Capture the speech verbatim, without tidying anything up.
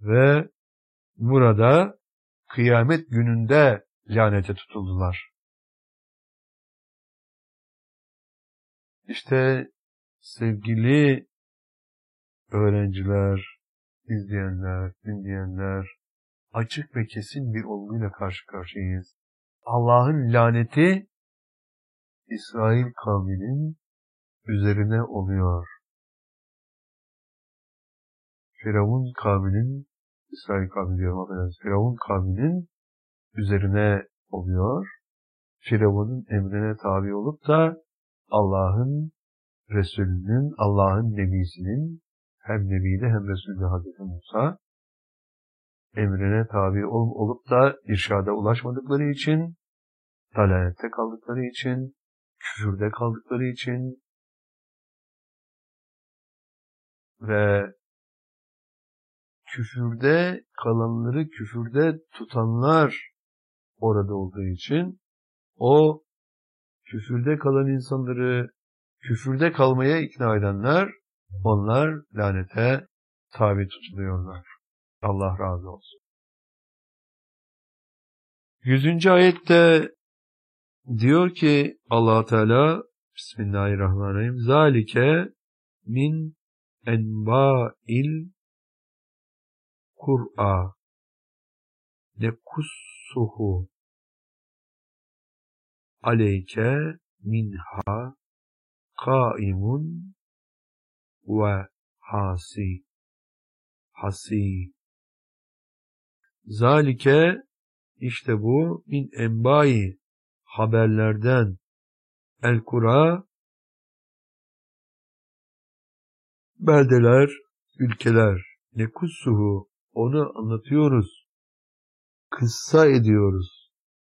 ve burada kıyamet gününde lanete tutuldular. İşte sevgili öğrenciler, izleyenler, dinleyenler, açık ve kesin bir olguyla karşı karşıyayız. Allah'ın laneti İsrail kavminin üzerine oluyor. Firavun kavminin, İsrail kavmi diyorum affedersiniz, Firavun kavminin üzerine oluyor. Firavun'un emrine tabi olup da Allah'ın Resulünün, Allah'ın Nebisinin, hem Nebi'de hem Resul'de Hazreti Musa, emrine tabi ol, olup da irşada ulaşmadıkları için, dalalette kaldıkları için, küfürde kaldıkları için ve küfürde kalanları küfürde tutanlar orada olduğu için, o küfürde kalan insanları küfürde kalmaya ikna edenler, onlar lanete tabi tutuluyorlar. Allah razı olsun. Yüzüncü ayette diyor ki Allah Teala, Bismillahirrahmanirrahim, zalike min enba'il Kur'a nekussuhu aleyke minha kaimun ve hasi hasi. Zalike, işte bu, min enbai, haberlerden, el kura, beldeler, ülkeler, nekussuhu, onu anlatıyoruz, kıssa ediyoruz,